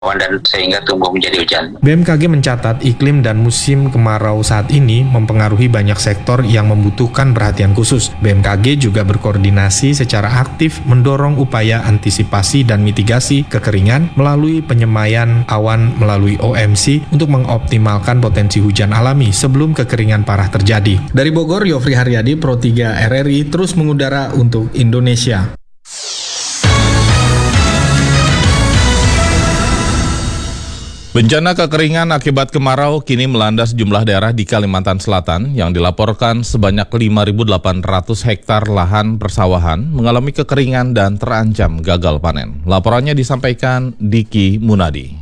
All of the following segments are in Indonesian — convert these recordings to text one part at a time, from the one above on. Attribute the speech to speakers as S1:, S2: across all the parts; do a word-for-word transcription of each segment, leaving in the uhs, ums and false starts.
S1: dan sehingga tumbuh menjadi hujan.
S2: B M K G mencatat iklim dan musim kemarau saat ini mempengaruhi banyak sektor yang membutuhkan perhatian khusus. B M K G juga berkoordinasi secara aktif mendorong upaya antisipasi dan mitigasi kekeringan melalui penyemaian awan melalui O M C untuk mengoptimalkan potensi hujan alami sebelum kekeringan parah terjadi. Dari Bogor, Yofri Haryadi, Pro tiga R R I, terus mengudara untuk Indonesia.
S3: Bencana kekeringan akibat kemarau kini melanda sejumlah daerah di Kalimantan Selatan yang dilaporkan sebanyak lima ribu delapan ratus hektar lahan persawahan mengalami kekeringan dan terancam gagal panen. Laporannya disampaikan Diki Munadi.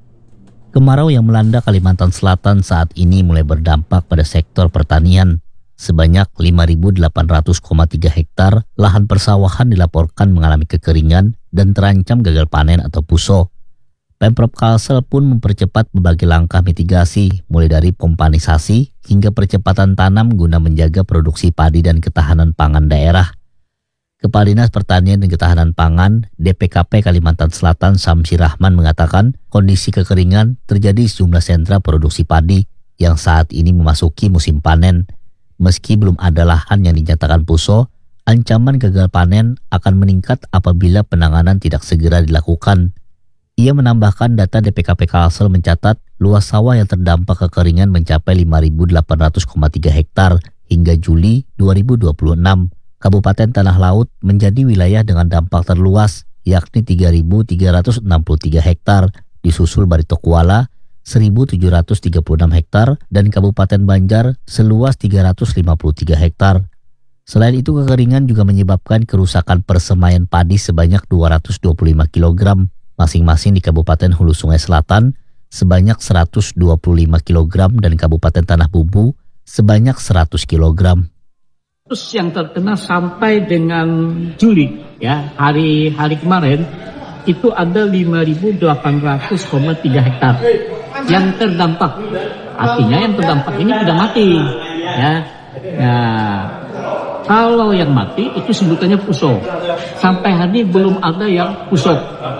S4: Kemarau yang melanda Kalimantan Selatan saat ini mulai berdampak pada sektor pertanian. Sebanyak lima ribu delapan ratus koma tiga hektar lahan persawahan dilaporkan mengalami kekeringan dan terancam gagal panen atau puso. Pemprov Kalsel pun mempercepat berbagai langkah mitigasi, mulai dari pompanisasi hingga percepatan tanam guna menjaga produksi padi dan ketahanan pangan daerah. Kepala Dinas Pertanian dan Ketahanan Pangan D P K P Kalimantan Selatan Samsi Rahman mengatakan kondisi kekeringan terjadi di sejumlah sentra produksi padi yang saat ini memasuki musim panen. Meski belum ada lahan yang dinyatakan puso, ancaman gagal panen akan meningkat apabila penanganan tidak segera dilakukan. Ia menambahkan data D P K P Kalsel mencatat luas sawah yang terdampak kekeringan mencapai lima ribu delapan ratus koma tiga hektar hingga Juli dua ribu dua puluh enam. Kabupaten Tanah Laut menjadi wilayah dengan dampak terluas, yakni tiga ribu tiga ratus enam puluh tiga hektar, disusul Barito Kuala seribu tujuh ratus tiga puluh enam hektar dan Kabupaten Banjar seluas tiga ratus lima puluh tiga hektar. Selain itu, kekeringan juga menyebabkan kerusakan persemaian padi sebanyak dua ratus dua puluh lima kilogram. Masing-masing di Kabupaten Hulu Sungai Selatan sebanyak seratus dua puluh lima kilogram dan Kabupaten Tanah Bumbu sebanyak seratus kilogram.
S5: Terus yang terkena sampai dengan Juli, ya hari-hari kemarin itu ada lima ribu delapan ratus koma tiga hektar yang terdampak. Artinya yang terdampak ini sudah mati, ya. Nah, kalau yang mati itu sebutannya puso. Sampai hari ini belum ada yang puso.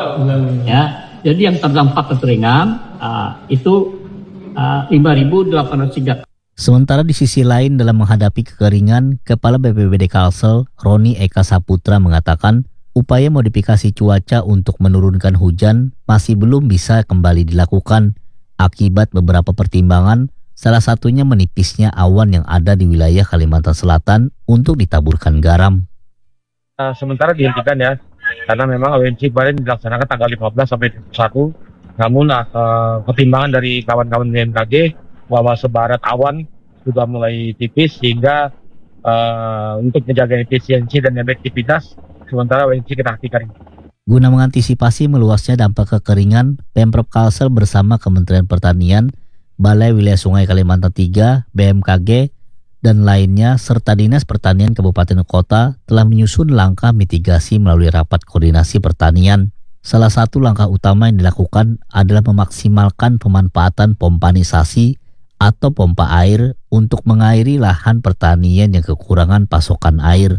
S5: Ya, jadi yang terdampak kekeringan uh, itu uh, lima ribu delapan ratus tiga.
S4: Sementara di sisi lain dalam menghadapi kekeringan, Kepala B P B D Kalsel, Roni Eka Saputra mengatakan upaya modifikasi cuaca untuk menurunkan hujan masih belum bisa kembali dilakukan akibat beberapa pertimbangan. Salah satunya menipisnya awan yang ada di wilayah Kalimantan Selatan untuk ditaburkan garam.
S6: Uh, sementara dihentikan ya, karena memang O M C kemarin dilaksanakan tanggal lima belas sampai dua puluh satu. Namun uh, pertimbangan dari kawan-kawan B M K G bahwa sebarat awan sudah mulai tipis sehingga uh, untuk menjaga efisiensi dan efektivitas, sementara O M C kita hentikan.
S4: Guna mengantisipasi meluasnya dampak kekeringan, Pemprov Kalsel bersama Kementerian Pertanian, Balai Wilayah Sungai Kalimantan tiga, B M K G, dan lainnya, serta Dinas Pertanian Kabupaten Kota telah menyusun langkah mitigasi melalui rapat koordinasi pertanian. Salah satu langkah utama yang dilakukan adalah memaksimalkan pemanfaatan pompanisasi atau pompa air untuk mengairi lahan pertanian yang kekurangan pasokan air.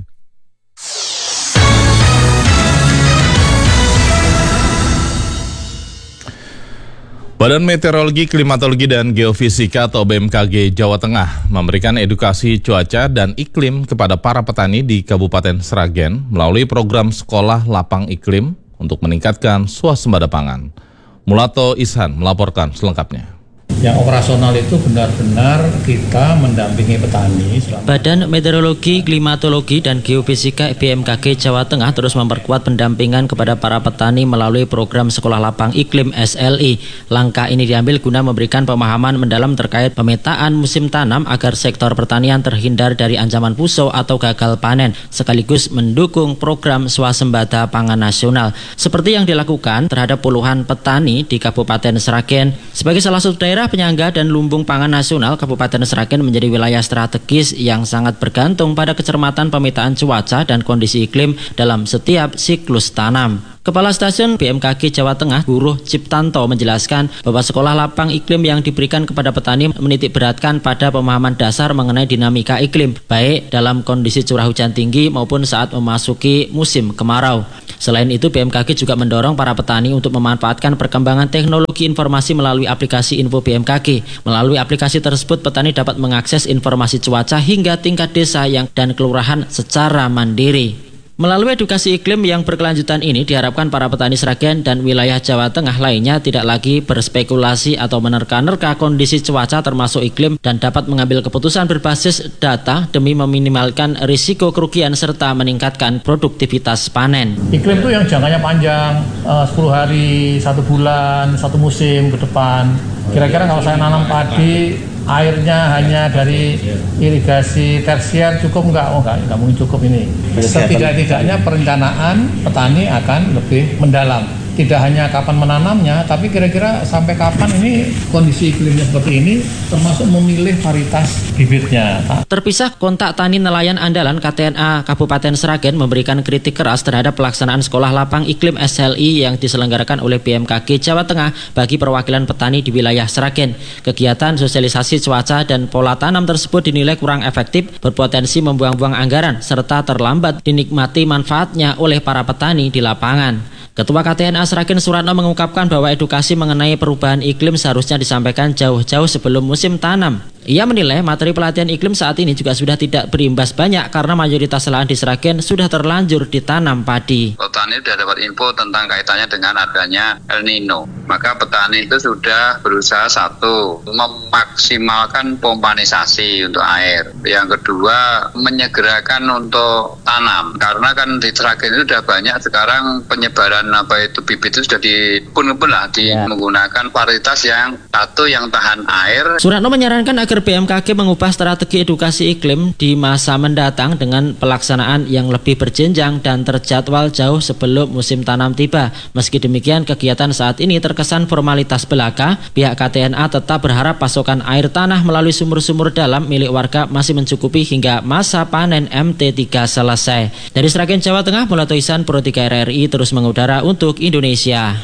S3: Badan Meteorologi, Klimatologi, dan Geofisika atau B M K G Jawa Tengah memberikan edukasi cuaca dan iklim kepada para petani di Kabupaten Sragen melalui program Sekolah Lapang Iklim untuk meningkatkan swasembada pangan. Mulato Ishan melaporkan selengkapnya.
S7: Yang operasional itu benar-benar kita mendampingi petani.
S8: Badan Meteorologi, Klimatologi, dan Geofisika B M K G Jawa Tengah terus memperkuat pendampingan kepada para petani melalui program Sekolah Lapang Iklim S L I. Langkah ini diambil guna memberikan pemahaman mendalam terkait pemetaan musim tanam agar sektor pertanian terhindar dari ancaman puso atau gagal panen, sekaligus mendukung program swasembada pangan nasional. Seperti yang dilakukan terhadap puluhan petani di Kabupaten Sragen. Sebagai salah satu daerah penyangga dan lumbung pangan nasional, Kabupaten Sragen menjadi wilayah strategis yang sangat bergantung pada kecermatan pemetaan cuaca dan kondisi iklim dalam setiap siklus tanam. Kepala Stasiun B M K G Jawa Tengah, Buruh Ciptanto menjelaskan bahwa sekolah lapang iklim yang diberikan kepada petani menitik beratkan pada pemahaman dasar mengenai dinamika iklim, baik dalam kondisi curah hujan tinggi maupun saat memasuki musim kemarau. Selain itu, B M K G juga mendorong para petani untuk memanfaatkan perkembangan teknologi informasi melalui aplikasi Info B M K G. Melalui aplikasi tersebut, petani dapat mengakses informasi cuaca hingga tingkat desa yang dan kelurahan secara mandiri. Melalui edukasi iklim yang berkelanjutan ini, diharapkan para petani Sragen dan wilayah Jawa Tengah lainnya tidak lagi berspekulasi atau menerka-nerka kondisi cuaca termasuk iklim dan dapat mengambil keputusan berbasis data demi meminimalkan risiko kerugian serta meningkatkan produktivitas panen.
S7: Iklim itu yang jangkanya panjang, uh, sepuluh hari, satu bulan, satu musim ke depan. Kira-kira kalau saya nanam padi, airnya hanya dari irigasi tersier cukup enggak? Oh enggak, enggak mungkin cukup ini. Setidak-tidaknya perencanaan petani akan lebih mendalam. Tidak hanya kapan menanamnya, tapi kira-kira sampai kapan ini kondisi iklimnya seperti ini, termasuk memilih varietas bibitnya.
S8: Terpisah, kontak tani nelayan andalan K T N A Kabupaten Sragen memberikan kritik keras terhadap pelaksanaan sekolah lapang iklim S L I yang diselenggarakan oleh B M K G Jawa Tengah bagi perwakilan petani di wilayah Sragen. Kegiatan sosialisasi cuaca dan pola tanam tersebut dinilai kurang efektif, berpotensi membuang-buang anggaran, serta terlambat dinikmati manfaatnya oleh para petani di lapangan. Ketua K T N A Sragen Suratno mengungkapkan bahwa edukasi mengenai perubahan iklim seharusnya disampaikan jauh-jauh sebelum musim tanam. Ia menilai materi pelatihan iklim saat ini juga sudah tidak berimbas banyak karena mayoritas lahan di Sragen sudah terlanjur ditanam padi.
S1: Petani sudah dapat info tentang kaitannya dengan adanya El Nino. Maka petani itu sudah berusaha satu, memaksimalkan pompanisasi untuk air. Yang kedua, menyegerakan untuk tanam. Karena kan di Sragen itu sudah banyak sekarang penyebaran apa itu bibit itu sudah dipun-pun lah di ya. Menggunakan varietas yang satu yang tahan air.
S8: Suratno menyarankan agar B M K G mengubah strategi edukasi iklim di masa mendatang dengan pelaksanaan yang lebih berjenjang dan terjadwal jauh sebelum musim tanam tiba. Meski demikian, kegiatan saat ini terkesan formalitas belaka. Pihak K T N A tetap berharap pasokan air tanah melalui sumur-sumur dalam milik warga masih mencukupi hingga masa panen M T tiga selesai. Dari Sragen, Jawa Tengah, Mulyato Ihsan, Pro tiga R R I terus mengudara untuk Indonesia.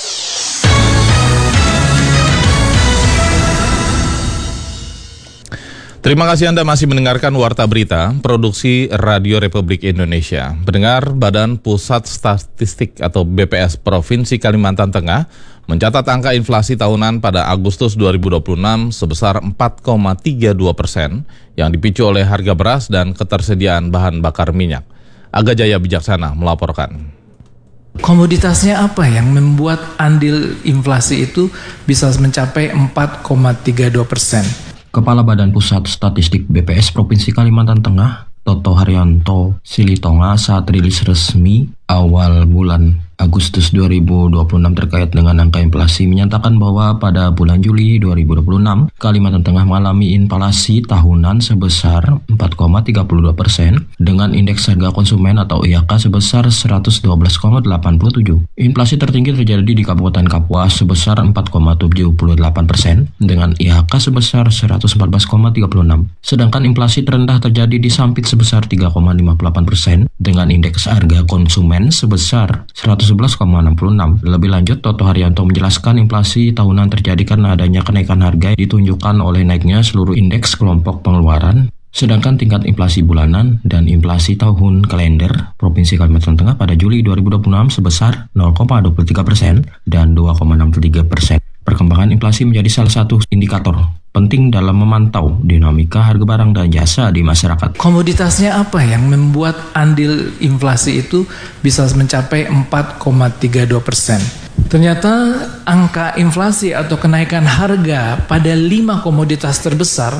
S3: Terima kasih Anda masih mendengarkan Warta Berita, produksi Radio Republik Indonesia. Pendengar, Badan Pusat Statistik atau B P S Provinsi Kalimantan Tengah mencatat angka inflasi tahunan pada Agustus dua ribu dua puluh enam sebesar empat koma tiga dua persen yang dipicu oleh harga beras dan ketersediaan bahan bakar minyak. Aga Jaya Bijaksana melaporkan.
S9: Komoditasnya apa yang membuat andil inflasi itu bisa mencapai empat koma tiga dua persen?
S10: Kepala Badan Pusat Statistik B P S Provinsi Kalimantan Tengah, Toto Haryanto Silitonga, saat rilis resmi awal bulan Agustus dua ribu dua puluh enam terkait dengan angka inflasi menyatakan bahwa pada bulan Juli dua ribu dua puluh enam Kalimantan Tengah mengalami inflasi tahunan sebesar empat koma tiga dua persen dengan indeks harga konsumen atau I H K sebesar seratus dua belas koma delapan tujuh. Inflasi tertinggi terjadi di Kabupaten Kapuas sebesar empat koma tujuh delapan persen dengan I H K sebesar seratus empat belas koma tiga enam. Sedangkan inflasi terendah terjadi di Sampit sebesar tiga koma lima delapan persen dengan indeks harga konsumen sebesar seratus sebelas koma enam enam. Lebih lanjut, Toto Haryanto menjelaskan inflasi tahunan terjadi karena adanya kenaikan harga ditunjukkan oleh naiknya seluruh indeks kelompok pengeluaran, sedangkan tingkat inflasi bulanan dan inflasi tahun kalender Provinsi Kalimantan Tengah pada Juli dua ribu dua puluh enam sebesar nol koma dua tiga persen dan dua koma enam tiga persen. Perkembangan inflasi menjadi salah satu indikator penting dalam memantau dinamika harga barang dan jasa di masyarakat.
S9: Komoditasnya apa yang membuat andil inflasi itu bisa mencapai empat koma tiga dua persen? Ternyata angka inflasi atau kenaikan harga pada lima komoditas terbesar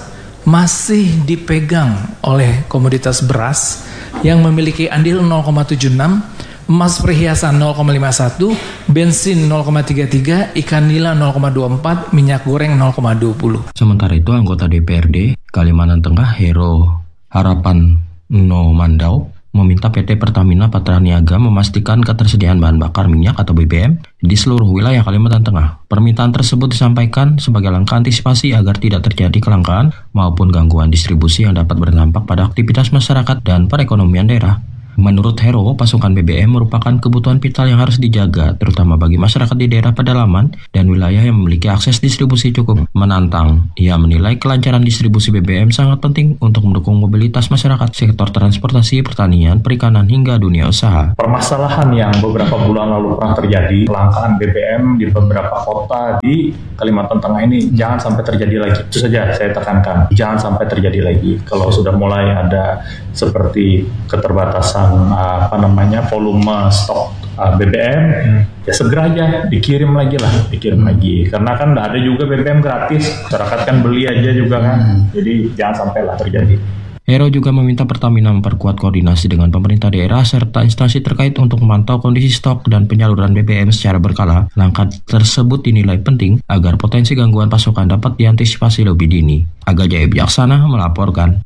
S9: masih dipegang oleh komoditas beras yang memiliki andil nol koma tujuh enam, emas perhiasan nol koma lima satu, bensin nol koma tiga tiga, ikan nila nol koma dua empat, minyak goreng nol koma dua nol.
S10: Sementara itu, anggota D P R D Kalimantan Tengah Hero Harapan No Mandau meminta P T Pertamina Patraniaga memastikan ketersediaan bahan bakar minyak atau B B M di seluruh wilayah Kalimantan Tengah. Permintaan tersebut disampaikan sebagai langkah antisipasi agar tidak terjadi kelangkaan maupun gangguan distribusi yang dapat berdampak pada aktivitas masyarakat dan perekonomian daerah. Menurut Hero, pasokan B B M merupakan kebutuhan vital yang harus dijaga, terutama bagi masyarakat di daerah pedalaman dan wilayah yang memiliki akses distribusi cukup menantang. Ia menilai kelancaran distribusi B B M sangat penting untuk mendukung mobilitas masyarakat, sektor transportasi, pertanian, perikanan, hingga dunia usaha.
S11: Permasalahan yang beberapa bulan lalu pernah terjadi, kelangkaan B B M di beberapa kota di Kalimantan Tengah ini jangan sampai terjadi lagi. Itu saja saya tekankan, jangan sampai terjadi lagi. Kalau sudah mulai ada seperti keterbatasan apa namanya volume stok uh, B B M, hmm. ya segera aja dikirim lagi lah, dikirim hmm. lagi. Karena kan ada juga B B M gratis, masyarakat kan beli aja juga kan. Hmm. Jadi jangan sampai lah terjadi.
S10: Hero juga meminta Pertamina memperkuat koordinasi dengan pemerintah daerah serta instansi terkait untuk memantau kondisi stok dan penyaluran B B M secara berkala. Langkah tersebut dinilai penting agar potensi gangguan pasokan dapat diantisipasi lebih dini. Aga Jaya Bijaksana melaporkan.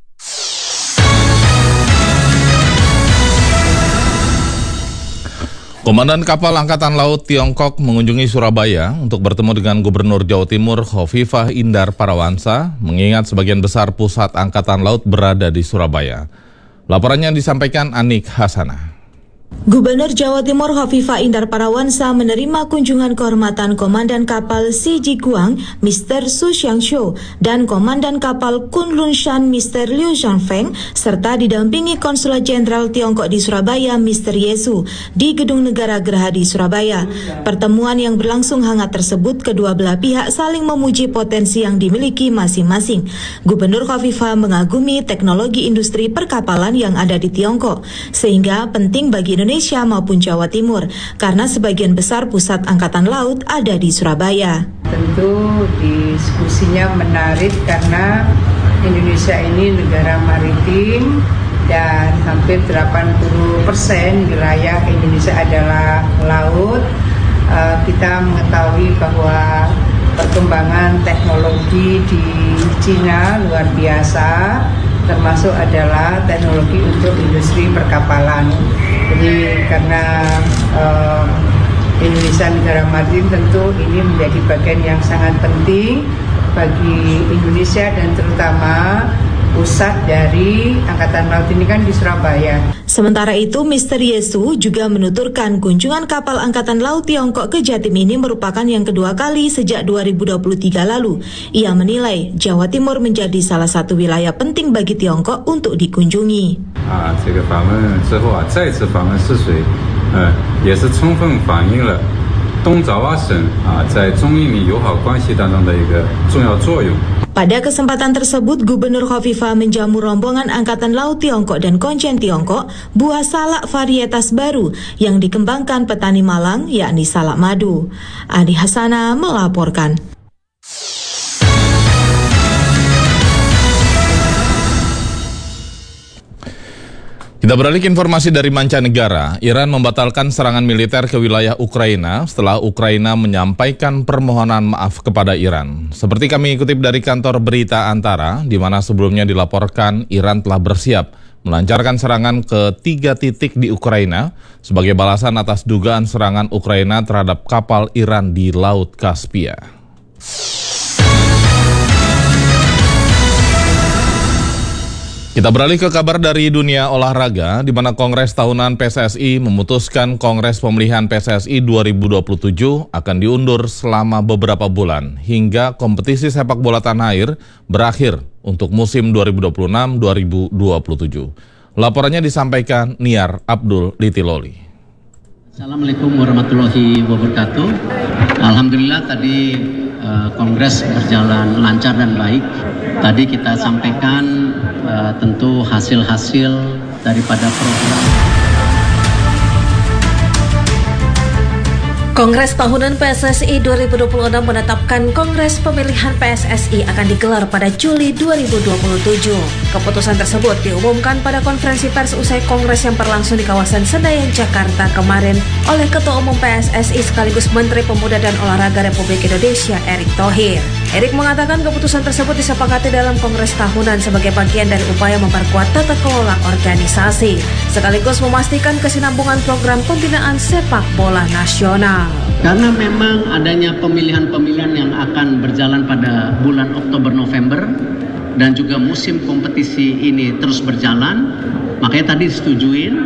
S3: Komandan Kapal Angkatan Laut Tiongkok mengunjungi Surabaya untuk bertemu dengan Gubernur Jawa Timur Khofifah Indar Parawansa, mengingat sebagian besar pusat Angkatan Laut berada di Surabaya. Laporannya disampaikan Anik Hasanah.
S12: Gubernur Jawa Timur Khofifah Indar Parawansa menerima kunjungan kehormatan Komandan Kapal Si Jiguang, Mister Su Xiangshu, dan Komandan Kapal Kunlun Shan, Mister Liu Zhangfeng, serta didampingi Konsulat Jenderal Tiongkok di Surabaya, Mister Yesu, di Gedung Negara Geraha di Surabaya. Pertemuan yang berlangsung hangat tersebut, kedua belah pihak saling memuji potensi yang dimiliki masing-masing. Gubernur Khofifah mengagumi teknologi industri perkapalan yang ada di Tiongkok, sehingga penting bagi Indonesia maupun Jawa Timur, karena sebagian besar pusat Angkatan Laut ada di Surabaya.
S13: Tentu diskusinya menarik karena Indonesia ini negara maritim dan hampir delapan puluh persen wilayah Indonesia adalah laut. Uh, kita mengetahui bahwa perkembangan teknologi di Cina luar biasa, termasuk adalah teknologi untuk industri perkapalan. Jadi karena uh, Indonesia negara maritim, tentu ini menjadi bagian yang sangat penting bagi Indonesia dan terutama pusat dari Angkatan Laut ini kan di Surabaya.
S12: Sementara itu, Mister Yesu juga menuturkan kunjungan kapal Angkatan Laut Tiongkok ke Jatim ini merupakan yang kedua kali sejak dua ribu dua puluh tiga lalu. Ia menilai Jawa Timur menjadi salah satu wilayah penting bagi Tiongkok untuk dikunjungi.
S14: Ah, 这个访问之后啊，再次访问泗水，呃，也是充分反映了东爪哇省啊在中印尼友好关系当中的一个重要作用。
S12: Pada kesempatan tersebut, Gubernur Khofifah menjamu rombongan Angkatan Laut Tiongkok dan Konjen Tiongkok buah salak varietas baru yang dikembangkan petani Malang, yakni salak madu. Adi Hasana melaporkan.
S3: Kita beralih ke informasi dari mancanegara. Iran membatalkan serangan militer ke wilayah Ukraina setelah Ukraina menyampaikan permohonan maaf kepada Iran. Seperti kami kutip dari kantor berita Antara, di mana sebelumnya dilaporkan Iran telah bersiap melancarkan serangan ke tiga titik di Ukraina sebagai balasan atas dugaan serangan Ukraina terhadap kapal Iran di Laut Kaspia. Kita beralih ke kabar dari dunia olahraga, di mana Kongres Tahunan P S S I memutuskan Kongres Pemilihan P S S I dua ribu dua puluh tujuh akan diundur selama beberapa bulan hingga kompetisi sepak bola tanah air berakhir untuk musim dua ribu dua puluh enam dua ribu dua puluh tujuh. Laporannya disampaikan Niar Abdul Litiloli.
S15: Assalamualaikum warahmatullahi wabarakatuh. Alhamdulillah tadi uh, Kongres berjalan lancar dan baik. Tadi kita sampaikan uh, tentu hasil-hasil daripada program.
S16: Kongres Tahunan P S S I dua ribu dua puluh enam menetapkan Kongres Pemilihan P S S I akan digelar pada Juli dua ribu dua puluh tujuh. Keputusan tersebut diumumkan pada konferensi pers usai Kongres yang berlangsung di kawasan Senayan, Jakarta kemarin oleh Ketua Umum P S S I sekaligus Menteri Pemuda dan Olahraga Republik Indonesia, Erick Thohir. Erick mengatakan keputusan tersebut disepakati dalam Kongres Tahunan sebagai bagian dari upaya memperkuat tata kelola organisasi, sekaligus memastikan kesinambungan program pembinaan sepak bola nasional.
S15: Karena memang adanya pemilihan-pemilihan yang akan berjalan pada bulan Oktober-November dan juga musim kompetisi ini terus berjalan, makanya tadi disetujuin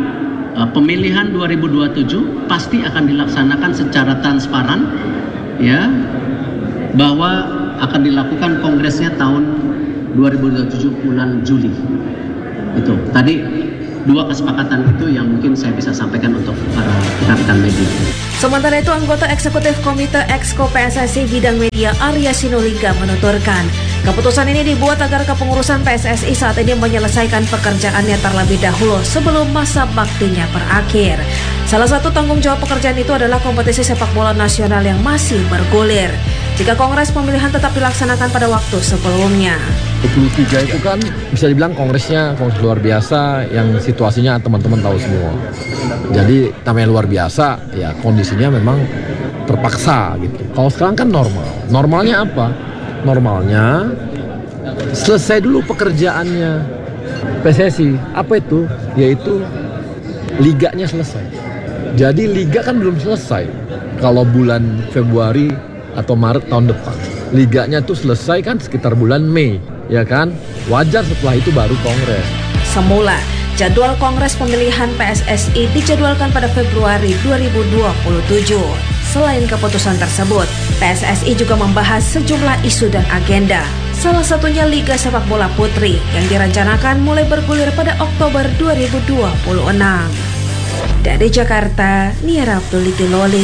S15: uh, pemilihan dua ribu dua puluh tujuh pasti akan dilaksanakan secara transparan, ya, bahwa akan dilakukan kongresnya tahun dua ribu dua puluh tujuh bulan Juli. Itu tadi dua kesepakatan itu yang mungkin saya bisa sampaikan untuk para rekan-rekan media.
S16: Sementara itu, anggota eksekutif Komite Exco P S S I bidang media Arya Sinulinga menuturkan, keputusan ini dibuat agar kepengurusan P S S I saat ini menyelesaikan pekerjaannya terlebih dahulu sebelum masa baktinya berakhir. Salah satu tanggung jawab pekerjaan itu adalah kompetisi sepak bola nasional yang masih bergulir. Jika kongres pemilihan tetap dilaksanakan pada waktu sebelumnya.
S17: dua puluh tiga itu kan bisa dibilang kongresnya kongres luar biasa yang situasinya teman-teman tahu semua. Jadi namanya luar biasa, ya kondisinya memang terpaksa gitu. Kalau sekarang kan normal. Normalnya apa? Normalnya selesai dulu pekerjaannya P S S I. Apa itu? Yaitu liganya selesai. Jadi liga kan belum selesai. Kalau bulan Februari atau Maret tahun depan. Liganya tuh selesai kan sekitar bulan Mei, ya kan? Wajar setelah itu baru kongres.
S16: Semula, jadwal kongres pemilihan P S S I dijadwalkan pada Februari dua ribu dua puluh tujuh. Selain keputusan tersebut, P S S I juga membahas sejumlah isu dan agenda. Salah satunya Liga Sepak Bola Putri yang direncanakan mulai bergulir pada Oktober dua ribu dua puluh enam. Dari Jakarta, Nia Abdul Loli.